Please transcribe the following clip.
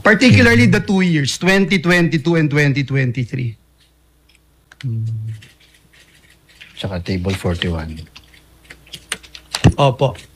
Particularly the 2 years, 2022 and 2023. Tsaka table 41. Opo.